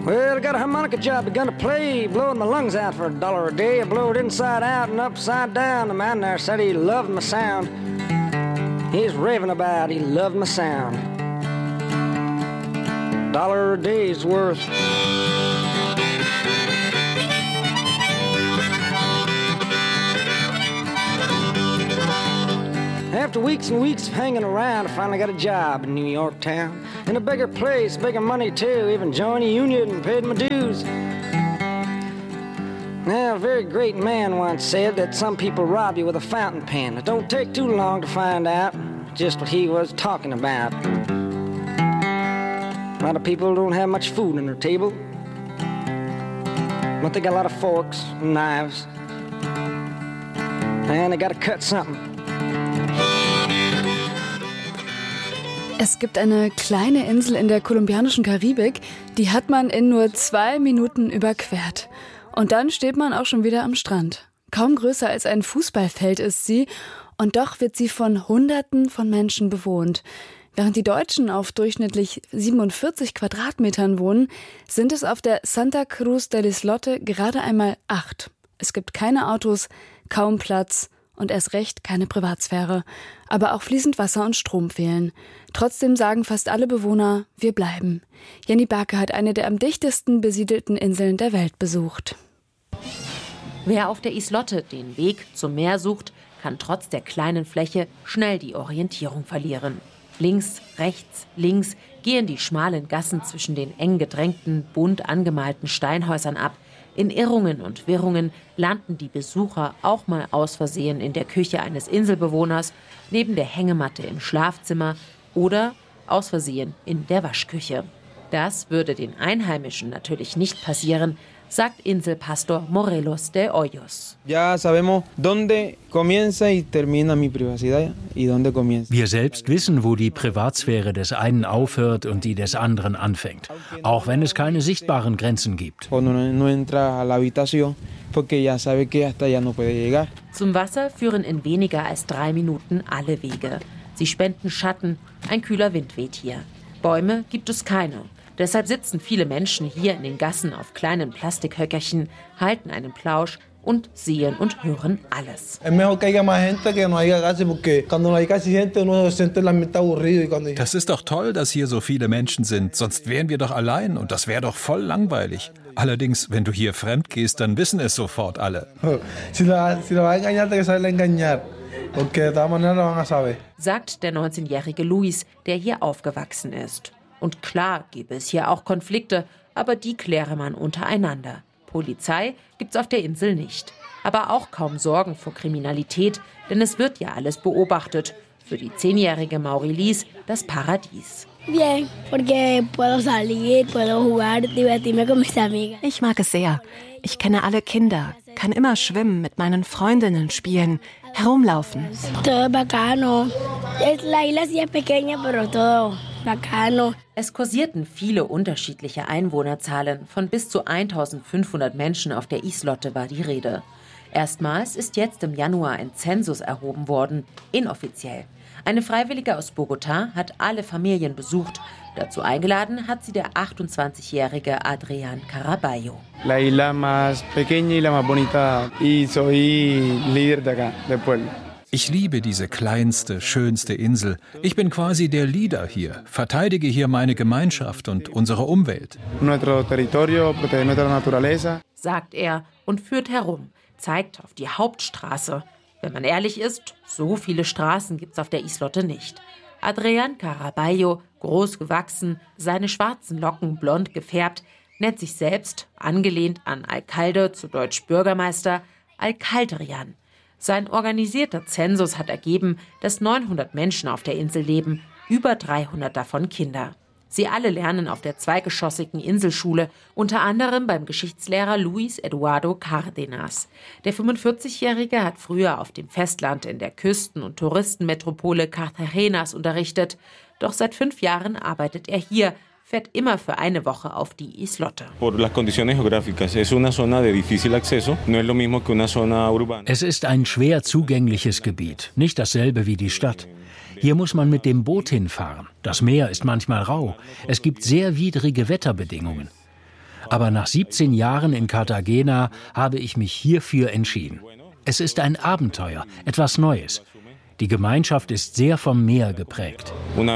Well, I got a harmonica job begun to play, blowing my lungs out for $1 a day. I blow it inside out and upside down. The man there said he loved my sound. He's raving about he loved my sound. $1 a day's worth. After weeks and weeks of hanging around, I finally got a job in New York town. In a bigger place, bigger money too, even joined a union and paid my dues. Now, a very great man once said that some people rob you with a fountain pen. It don't take too long to find out just what he was talking about. A lot of people don't have much food on their table, but they got a lot of forks and knives, and they gotta cut something. Es gibt eine kleine Insel in der kolumbianischen Karibik, die hat man in nur 2 Minuten überquert. Und dann steht man auch schon wieder am Strand. Kaum größer als ein Fußballfeld ist sie, und doch wird sie von Hunderten von Menschen bewohnt. Während die Deutschen auf durchschnittlich 47 Quadratmetern wohnen, sind es auf der Santa Cruz del Islote gerade einmal 8. Es gibt keine Autos, kaum Platz und erst recht keine Privatsphäre. Aber auch fließend Wasser und Strom fehlen. Trotzdem sagen fast alle Bewohner, wir bleiben. Jenny Barke hat eine der am dichtesten besiedelten Inseln der Welt besucht. Wer auf der Islote den Weg zum Meer sucht, kann trotz der kleinen Fläche schnell die Orientierung verlieren. Links, rechts, links gehen die schmalen Gassen zwischen den eng gedrängten, bunt angemalten Steinhäusern ab. In Irrungen und Wirrungen landen die Besucher auch mal aus Versehen in der Küche eines Inselbewohners, neben der Hängematte im Schlafzimmer oder aus Versehen in der Waschküche. Das würde den Einheimischen natürlich nicht passieren, sagt Inselpastor Morelos de Hoyos. Wir selbst wissen, wo die Privatsphäre des einen aufhört und die des anderen anfängt, auch wenn es keine sichtbaren Grenzen gibt. Zum Wasser führen in weniger als 3 Minuten alle Wege. Sie spenden Schatten, ein kühler Wind weht hier. Bäume gibt es keine. Deshalb sitzen viele Menschen hier in den Gassen auf kleinen Plastikhöckerchen, halten einen Plausch und sehen und hören alles. Das ist doch toll, dass hier so viele Menschen sind, sonst wären wir doch allein und das wäre doch voll langweilig. Allerdings, wenn du hier fremd gehst, dann wissen es sofort alle. Sagt der 19-jährige Luis, der hier aufgewachsen ist. Und klar gäbe es hier auch Konflikte, aber die kläre man untereinander. Polizei gibt's auf der Insel nicht. Aber auch kaum Sorgen vor Kriminalität, denn es wird ja alles beobachtet. Für die 10-jährige Maurilis das Paradies. Ich mag es sehr. Ich kenne alle Kinder, kann immer schwimmen, mit meinen Freundinnen spielen, herumlaufen. Es kursierten viele unterschiedliche Einwohnerzahlen. Von bis zu 1500 Menschen auf der Islote war die Rede. Erstmals ist jetzt im Januar ein Zensus erhoben worden, inoffiziell. Eine Freiwillige aus Bogotá hat alle Familien besucht. Dazu eingeladen hat sie der 28-jährige Adrián Caraballo. La isla más pequeña y la más bonita y soy líder de acá, del pueblo. Ich liebe diese kleinste, schönste Insel. Ich bin quasi der Leader hier, verteidige hier meine Gemeinschaft und unsere Umwelt. Nuestro territorio, proteger nuestra naturaleza. Sagt er und führt herum, zeigt auf die Hauptstraße. Wenn man ehrlich ist, so viele Straßen gibt's auf der Islote nicht. Adrián Caraballo, groß gewachsen, seine schwarzen Locken blond gefärbt, nennt sich selbst, angelehnt an Alcalde, zu Deutsch Bürgermeister, Alcaldrian. Sein organisierter Zensus hat ergeben, dass 900 Menschen auf der Insel leben, über 300 davon Kinder. Sie alle lernen auf der zweigeschossigen Inselschule, unter anderem beim Geschichtslehrer Luis Eduardo Cárdenas. Der 45-Jährige hat früher auf dem Festland in der Küsten- und Touristenmetropole Cartagenas unterrichtet. Doch seit 5 Jahren arbeitet er hier, fährt immer für eine Woche auf die Islote. Es ist ein schwer zugängliches Gebiet, nicht dasselbe wie die Stadt. Hier muss man mit dem Boot hinfahren. Das Meer ist manchmal rau. Es gibt sehr widrige Wetterbedingungen. Aber nach 17 Jahren in Cartagena habe ich mich hierfür entschieden. Es ist ein Abenteuer, etwas Neues. Die Gemeinschaft ist sehr vom Meer geprägt.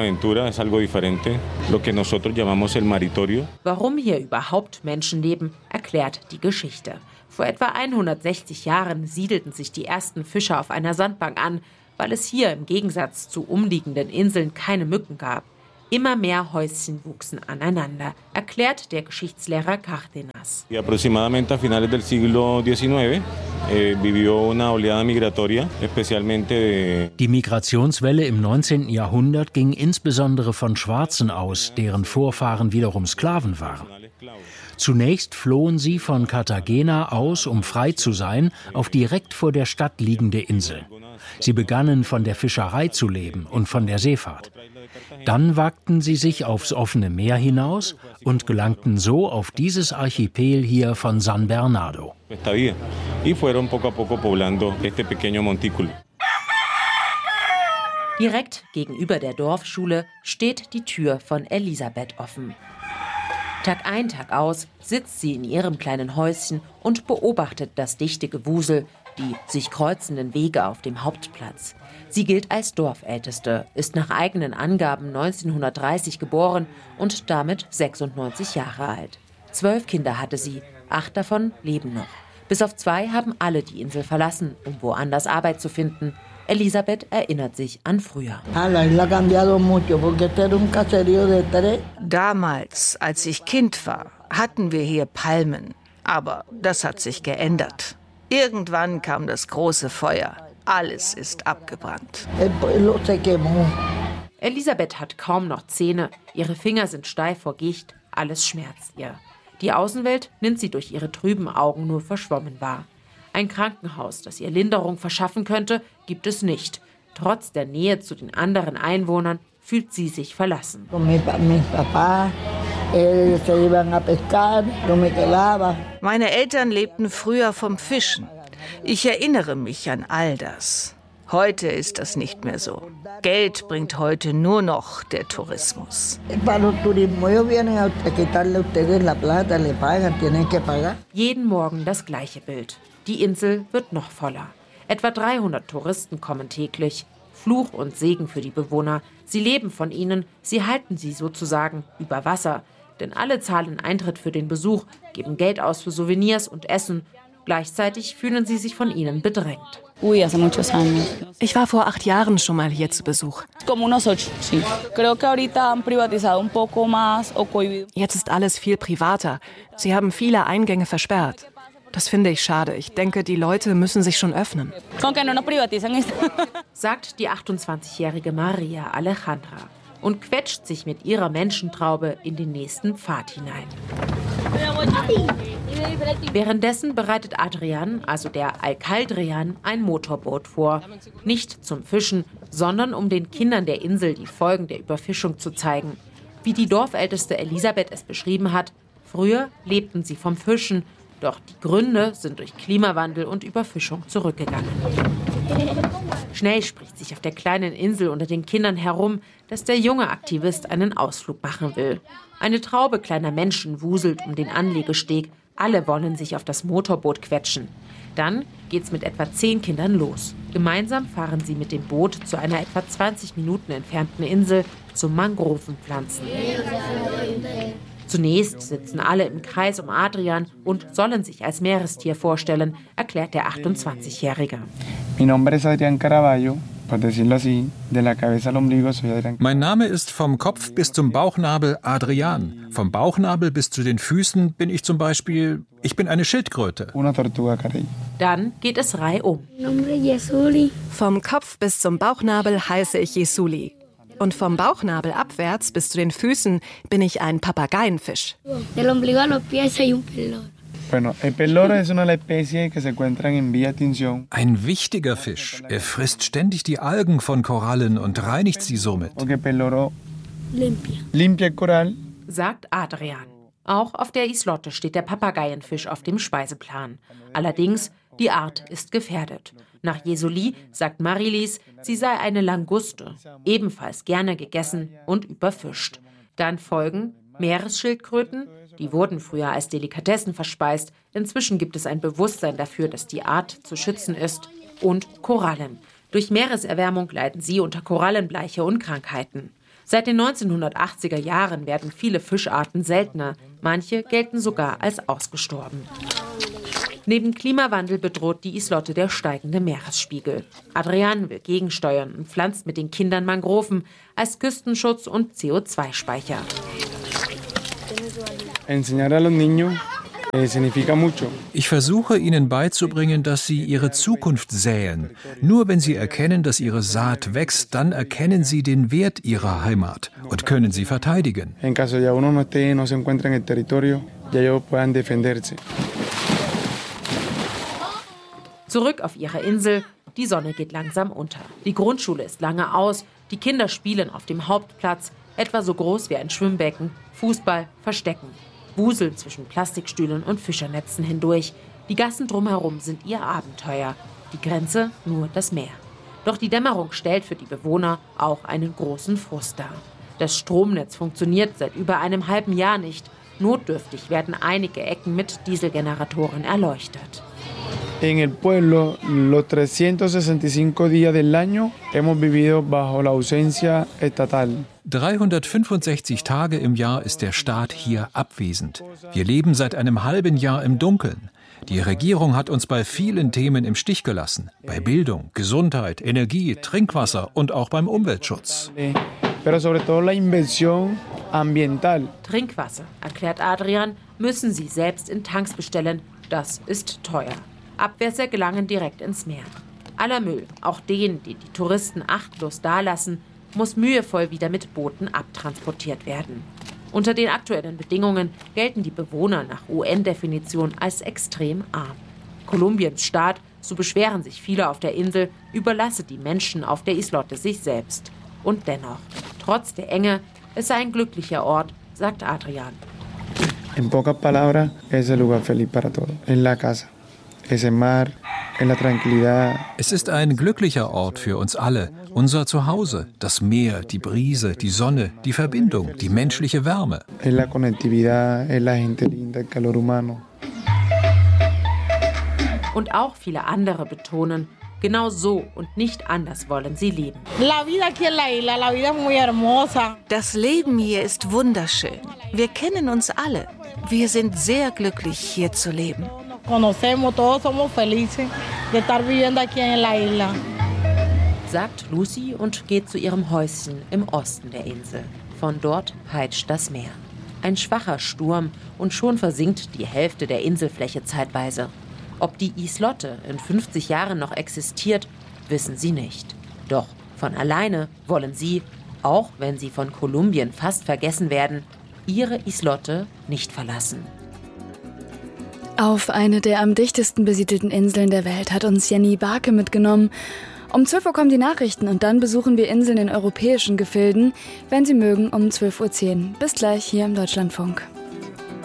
Warum hier überhaupt Menschen leben, erklärt die Geschichte. Vor etwa 160 Jahren siedelten sich die ersten Fischer auf einer Sandbank an, weil es hier im Gegensatz zu umliegenden Inseln keine Mücken gab. Immer mehr Häuschen wuchsen aneinander, erklärt der Geschichtslehrer Cárdenas. Aproximadamente a finales del siglo XIX vivió una oleada migratoria, especialmente Die Migrationswelle im 19. Jahrhundert ging insbesondere von Schwarzen aus, deren Vorfahren wiederum Sklaven waren. Zunächst flohen sie von Cartagena aus, um frei zu sein, auf direkt vor der Stadt liegende Inseln. Sie begannen von der Fischerei zu leben und von der Seefahrt. Dann wagten sie sich aufs offene Meer hinaus und gelangten so auf dieses Archipel hier von San Bernardo. Direkt gegenüber der Dorfschule steht die Tür von Elisabeth offen. Tag ein, Tag aus sitzt sie in ihrem kleinen Häuschen und beobachtet das dichte Gewusel, die sich kreuzenden Wege auf dem Hauptplatz. Sie gilt als Dorfälteste, ist nach eigenen Angaben 1930 geboren und damit 96 Jahre alt. 12 Kinder hatte sie, 8 davon leben noch. Bis auf 2 haben alle die Insel verlassen, um woanders Arbeit zu finden. Elisabeth erinnert sich an früher. Damals, als ich Kind war, hatten wir hier Palmen. Aber das hat sich geändert. Irgendwann kam das große Feuer. Alles ist abgebrannt. Elisabeth hat kaum noch Zähne. Ihre Finger sind steif vor Gicht. Alles schmerzt ihr. Die Außenwelt nimmt sie durch ihre trüben Augen nur verschwommen wahr. Ein Krankenhaus, das ihr Linderung verschaffen könnte, gibt es nicht. Trotz der Nähe zu den anderen Einwohnern fühlt sie sich verlassen. Meine Eltern lebten früher vom Fischen. Ich erinnere mich an all das. Heute ist das nicht mehr so. Geld bringt heute nur noch der Tourismus. Jeden Morgen das gleiche Bild. Die Insel wird noch voller. Etwa 300 Touristen kommen täglich. Fluch und Segen für die Bewohner. Sie leben von ihnen, sie halten sie sozusagen über Wasser. Denn alle zahlen Eintritt für den Besuch, geben Geld aus für Souvenirs und Essen. Gleichzeitig fühlen sie sich von ihnen bedrängt. Ich war vor 8 Jahren schon mal hier zu Besuch. Jetzt ist alles viel privater. Sie haben viele Eingänge versperrt. Das finde ich schade. Ich denke, die Leute müssen sich schon öffnen. Sagt die 28-jährige Maria Alejandra und quetscht sich mit ihrer Menschentraube in den nächsten Pfad hinein. Währenddessen bereitet Adrian, also der Alcaldrian, ein Motorboot vor. Nicht zum Fischen, sondern um den Kindern der Insel die Folgen der Überfischung zu zeigen. Wie die Dorfälteste Elisabeth es beschrieben hat, früher lebten sie vom Fischen, doch die Gründe sind durch Klimawandel und Überfischung zurückgegangen. Schnell spricht sich auf der kleinen Insel unter den Kindern herum, dass der junge Aktivist einen Ausflug machen will. Eine Traube kleiner Menschen wuselt um den Anlegesteg. Alle wollen sich auf das Motorboot quetschen. Dann geht's mit etwa 10 Kindern los. Gemeinsam fahren sie mit dem Boot zu einer etwa 20 Minuten entfernten Insel zu Mangrovenpflanzen. Zunächst sitzen alle im Kreis um Adrian und sollen sich als Meerestier vorstellen, erklärt der 28-Jährige. Mi nombre es Adrián Caraballo, por decirlo así, de la cabeza al ombligo soy Adrián. Mein Name ist vom Kopf bis zum Bauchnabel Adrian. Vom Bauchnabel bis zu den Füßen bin ich zum Beispiel, ich bin eine Schildkröte. Una tortuga carey. Dann geht es reihum. Vom Kopf bis zum Bauchnabel heiße ich Jesuli. Und vom Bauchnabel abwärts bis zu den Füßen bin ich ein Papageienfisch. Bueno, el pez loro es una de las especies que se encuentran en vía de extinción. Ein wichtiger Fisch. Er frisst ständig die Algen von Korallen und reinigt sie somit. Porque pez loro limpia el coral. Sagt Adrian. Auch auf der Islotte steht der Papageienfisch auf dem Speiseplan. Allerdings, die Art ist gefährdet. Nach Jesuli sagt Marilis, sie sei eine Languste, ebenfalls gerne gegessen und überfischt. Dann folgen Meeresschildkröten, die wurden früher als Delikatessen verspeist. Inzwischen gibt es ein Bewusstsein dafür, dass die Art zu schützen ist. Und Korallen. Durch Meereserwärmung leiden sie unter Korallenbleiche und Krankheiten. Seit den 1980er Jahren werden viele Fischarten seltener. Manche gelten sogar als ausgestorben. Neben Klimawandel bedroht die Islotte der steigende Meeresspiegel. Adrian will gegensteuern und pflanzt mit den Kindern Mangroven als Küstenschutz und CO2-Speicher. Enseñar a los niños significa mucho. Ich versuche ihnen beizubringen, dass sie ihre Zukunft säen. Nur wenn sie erkennen, dass ihre Saat wächst, dann erkennen sie den Wert ihrer Heimat und können sie verteidigen. En caso ya uno no esté, no se encuentra en el territorio, ya ellos puedan defenderse. Zurück auf ihre Insel. Die Sonne geht langsam unter. Die Grundschule ist lange aus. Die Kinder spielen auf dem Hauptplatz, etwa so groß wie ein Schwimmbecken, Fußball, Verstecken. Wuseln zwischen Plastikstühlen und Fischernetzen hindurch. Die Gassen drumherum sind ihr Abenteuer. Die Grenze nur das Meer. Doch die Dämmerung stellt für die Bewohner auch einen großen Frust dar. Das Stromnetz funktioniert seit über einem halben Jahr nicht. Notdürftig werden einige Ecken mit Dieselgeneratoren erleuchtet. En el pueblo, los 365 días del año hemos vivido bajo la ausencia estatal. 365 Tage im Jahr ist der Staat hier abwesend. Wir leben seit einem halben Jahr im Dunkeln. Die Regierung hat uns bei vielen Themen im Stich gelassen. Bei Bildung, Gesundheit, Energie, Trinkwasser und auch beim Umweltschutz. Pero sobre todo la inversión ambiental. Trinkwasser, erklärt Adrian, müssen sie selbst in Tanks bestellen. Das ist teuer. Abwässer gelangen direkt ins Meer. Aller Müll, auch den, die die Touristen achtlos dalassen, muss mühevoll wieder mit Booten abtransportiert werden. Unter den aktuellen Bedingungen gelten die Bewohner nach UN-Definition als extrem arm. Kolumbiens Staat, so beschweren sich viele auf der Insel, überlasse die Menschen auf der Islotte sich selbst. Und dennoch, trotz der Enge, es sei ein glücklicher Ort, sagt Adrian. En pocas palabras, es el lugar feliz para todos. Es la casa. Es el mar, es la tranquilidad. Es ist ein glücklicher Ort für uns alle, unser Zuhause, das Meer, die Brise, die Sonne, die Verbindung, die menschliche Wärme. Es la conectividad, es la gente linda, el calor humano. Und auch viele andere betonen, genau so und nicht anders wollen sie leben. Das Leben hier ist wunderschön. Wir kennen uns alle. Wir sind sehr glücklich, hier zu leben. Sagt Lucy und geht zu ihrem Häuschen im Osten der Insel. Von dort peitscht das Meer. Ein schwacher Sturm und schon versinkt die Hälfte der Inselfläche zeitweise. Ob die Islotte in 50 Jahren noch existiert, wissen sie nicht. Doch von alleine wollen sie, auch wenn sie von Kolumbien fast vergessen werden, ihre Islotte nicht verlassen. Auf eine der am dichtesten besiedelten Inseln der Welt hat uns Jenny Barke mitgenommen. Um 12 Uhr kommen die Nachrichten und dann besuchen wir Inseln in europäischen Gefilden, wenn Sie mögen, um 12:10 Uhr. Bis gleich hier im Deutschlandfunk.